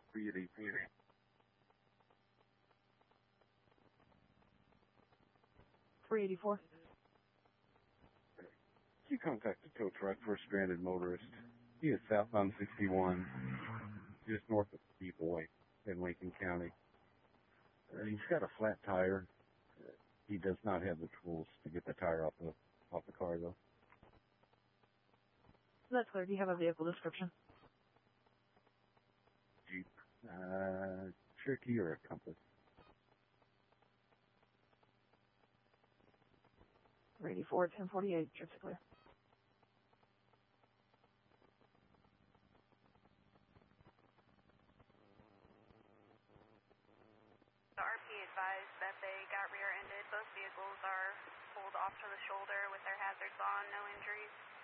384. You contact the tow truck for a stranded motorist. He is southbound 61, just north of Depoy in Lincoln County. He's got a flat tire. He does not have the tools to get the tire off the car, though. That's clear. Do you have a vehicle description? Jeep. Cherokee or a Compass. 384, 1048, trips are clear. The RP advised that they got rear-ended. Both vehicles are pulled off to the shoulder with their hazards on, no injuries.